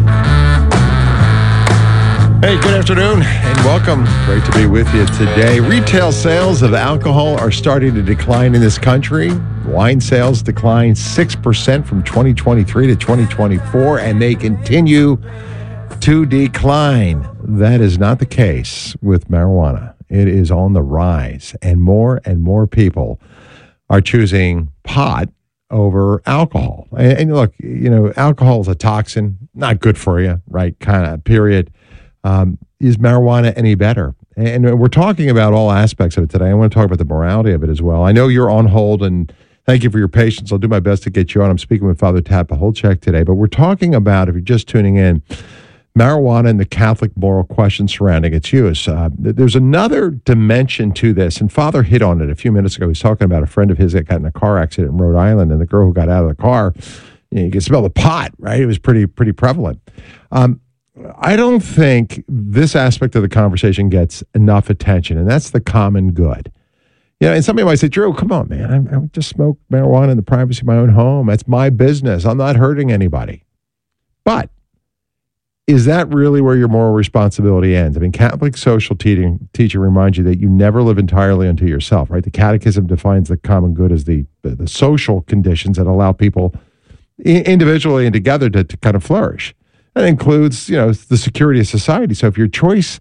Hey, good afternoon and welcome. Great to be with you today. Retail sales of alcohol are starting to decline in this country. Wine sales declined 6% from 2023 to 2024, and they continue to decline. That is not the case with marijuana. It is on the rise, and more people are choosing pot over alcohol. And look, you know, alcohol is a toxin, not good for you, right? Kind of, period. Is marijuana any better? And we're talking about all aspects of it today. I want to talk about the morality of it as well. I know you're on hold, and thank you for your patience. I'll do my best to get you on. I'm speaking with Father Tad Pacholczyk today, but we're talking about, if you're just tuning in, marijuana and the Catholic moral question surrounding its use. There's another dimension to this, and Father hit on it a few minutes ago. He's talking about a friend of his that got in a car accident in Rhode Island, and the girl who got out of the car, you could smell the pot, right? It was pretty prevalent. I don't think this aspect of the conversation gets enough attention, and that's the common good. You know, and somebody might say, Drew, come on, man. I just smoke marijuana in the privacy of my own home. That's my business. I'm not hurting anybody. But is that really where your moral responsibility ends? I mean, Catholic social teaching reminds you that you never live entirely unto yourself, right? The Catechism defines the common good as the social conditions that allow people individually and together to kind of flourish. That includes, you know, the security of society. So if your choices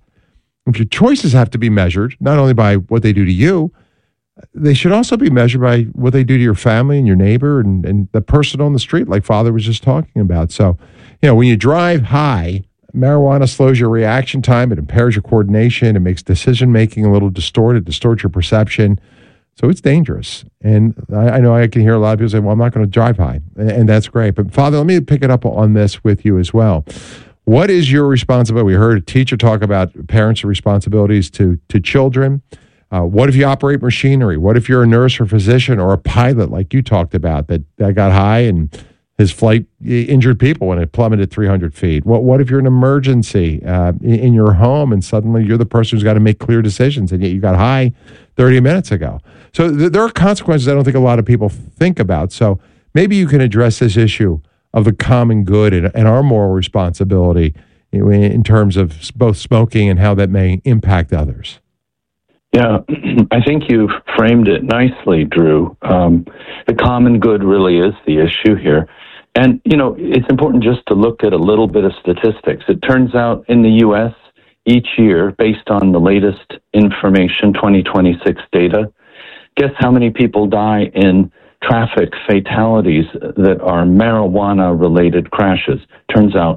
have to be measured, not only by what they do to you, they should also be measured by what they do to your family and your neighbor and the person on the street, like Father was just talking about. So, you know, when you drive high, marijuana slows your reaction time. It impairs your coordination. It makes decision-making a little distorted, distorts your perception. So it's dangerous. And I know I can hear a lot of people say, well, I'm not going to drive high. And that's great. But Father, let me pick it up on this with you as well. What is your responsibility? We heard a teacher talk about parents' responsibilities to children. What if you operate machinery? What if you're a nurse or physician or a pilot, like you talked about, that got high and his flight injured people when it plummeted 300 feet? What if you're an emergency in your home and suddenly you're the person who's got to make clear decisions and yet you got high 30 minutes ago? So there are consequences I don't think a lot of people think about. So maybe you can address this issue of the common good and our moral responsibility in terms of both smoking and how that may impact others. Yeah, I think you've framed it nicely, Drew. The common good really is the issue here. And, you know, it's important just to look at a little bit of statistics. It turns out in the U.S., each year, based on the latest information, 2026 data, guess how many people die in traffic fatalities that are marijuana-related crashes? Turns out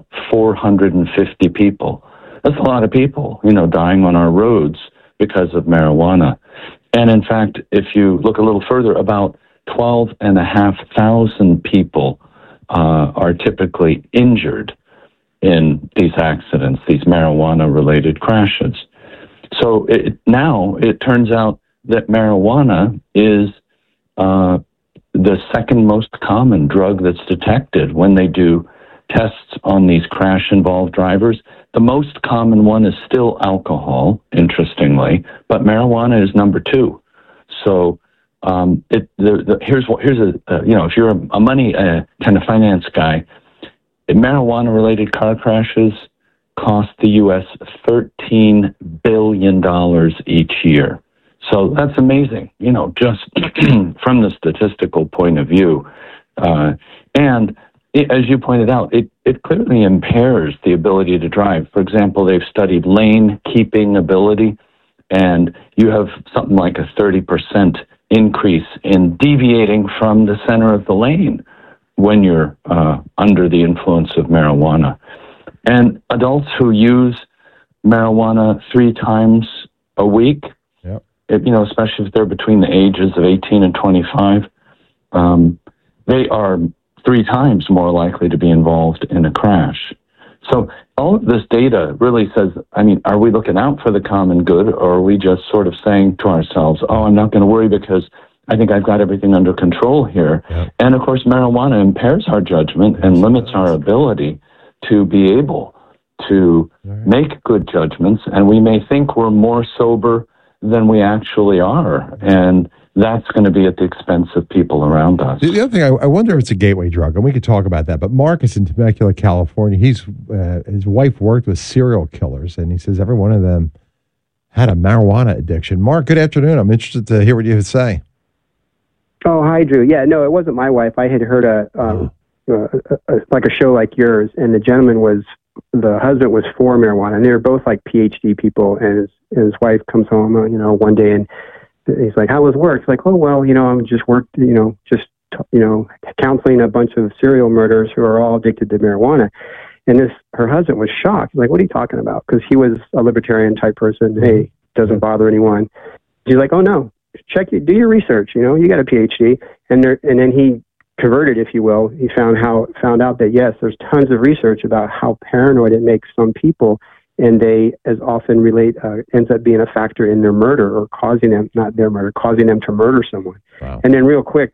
450 people. That's a lot of people, you know, dying on our roads because of marijuana. And in fact, if you look a little further, about 12,500 people are typically injured in these accidents, these marijuana-related crashes. So now it turns out that marijuana is the second most common drug that's detected when they do tests on these crash-involved drivers. The most common one is still alcohol, interestingly, but marijuana is number 2. So here's if you're a money kind of finance guy, marijuana-related car crashes cost the U.S. $13 billion each year. So that's amazing, just from the statistical point of view. And as you pointed out, it clearly impairs the ability to drive. For example, they've studied lane keeping ability, and you have something like a 30% increase in deviating from the center of the lane when you're under the influence of marijuana. And adults who use marijuana 3 times a week, especially if they're between the ages of 18 and 25, they are 3 times more likely to be involved in a crash. So all of this data really says, are we looking out for the common good, or are we just sort of saying to ourselves, I'm not going to worry because I think I've got everything under control here. Yep. And of course, marijuana impairs our judgment and limits our ability to be able to make good judgments. And we may think we're more sober than we actually are. And that's going to be at the expense of people around us. The other thing, I wonder if it's a gateway drug, and we could talk about that. But Marcus in Temecula, California, his wife worked with serial killers, and he says every one of them had a marijuana addiction. Mark, good afternoon. I'm interested to hear what you have to say. Oh, hi, Drew. Yeah, no, it wasn't my wife. I had heard a show like yours, and the husband was for marijuana, and they were both like PhD people, and his wife comes home, one day, and he's like, how was work? He's like, oh, well, I'm just counseling a bunch of serial murderers who are all addicted to marijuana. And her husband was shocked. He's like, what are you talking about? Because he was a libertarian type person. Hey, doesn't bother anyone. She's like, oh, no, do your research. You got a PhD. And then he converted, if you will. He found out that, yes, there's tons of research about how paranoid it makes some people, and they as often ends up being a factor in their murder, or causing them to murder someone. Wow. And then real quick,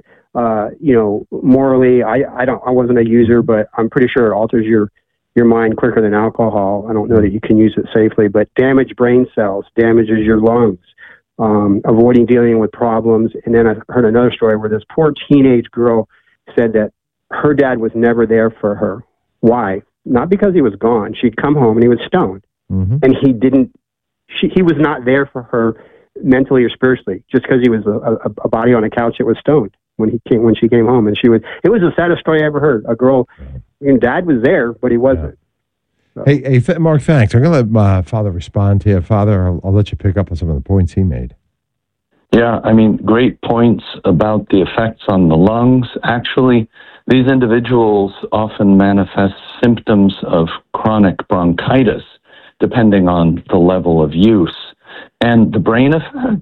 morally, I wasn't a user, but I'm pretty sure it alters your mind quicker than alcohol. I don't know that you can use it safely, but damaged brain cells damages your lungs, avoiding dealing with problems. And then I heard another story where this poor teenage girl said that her dad was never there for her. Why? Not because he was gone. She'd come home and he was stoned. Mm-hmm. And he was not there for her mentally or spiritually, just because he was a body on a couch that was stoned when she came home. And it was the saddest story I ever heard. A girl, dad was there, but he wasn't. So. Hey, Mark, thanks. I'm going to let Father respond to you. Father, I'll let you pick up on some of the points he made. Yeah, great points about the effects on the lungs. Actually, these individuals often manifest symptoms of chronic bronchitis, depending on the level of use. And the brain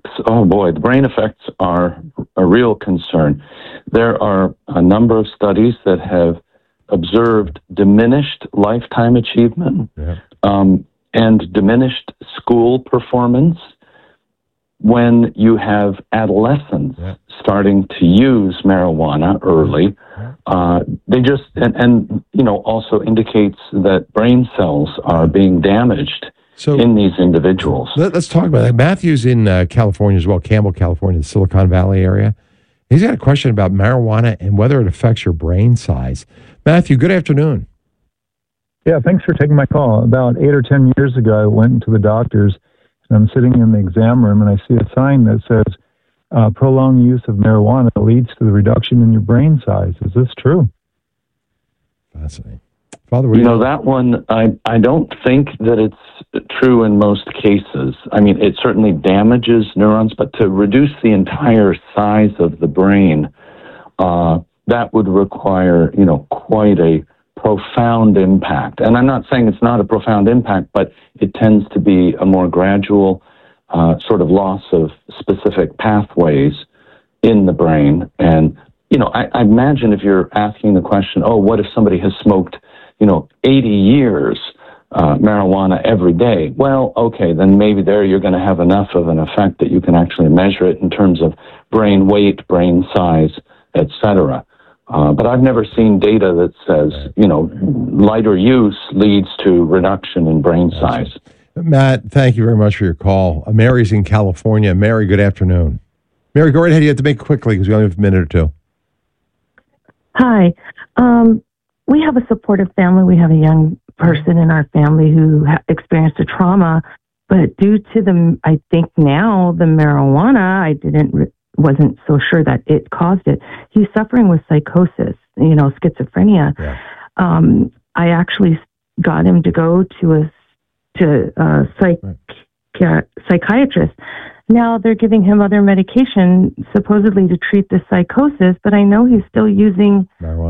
effects are a real concern. There are a number of studies that have observed diminished lifetime achievement and diminished school performance when you have adolescents starting to use marijuana early. They just, also indicates that brain cells are being damaged in these individuals. Let's talk about that. Matthew's in California as well, Campbell, California, the Silicon Valley area. He's got a question about marijuana and whether it affects your brain size. Matthew, good afternoon. Yeah, thanks for taking my call. About 8 or 10 years ago, I went into the doctor's, and I'm sitting in the exam room, and I see a sign that says, prolonged use of marijuana leads to the reduction in your brain size. Is this true? Fascinating. Father, that one, I don't think that it's true in most cases. It certainly damages neurons, but to reduce the entire size of the brain, that would require, quite a profound impact. And I'm not saying it's not a profound impact, but it tends to be a more gradual sort of loss of specific pathways in the brain. And, I imagine if you're asking the question, what if somebody has smoked, 80 years marijuana every day? Well, okay, then maybe there you're going to have enough of an effect that you can actually measure it in terms of brain weight, brain size, etc. But I've never seen data that says, lighter use leads to reduction in brain size. Matt, thank you very much for your call. Mary's in California. Mary, good afternoon. Mary, go right ahead. You have to make it quickly because we only have a minute or two. Hi. We have a supportive family. We have a young person in our family who experienced a trauma, but due to I think now the marijuana, wasn't so sure that it caused it. He's suffering with psychosis, schizophrenia. Yeah. I actually got him to go to a psychiatrist. Now they're giving him other medication supposedly to treat the psychosis, but I know he's still using marijuana.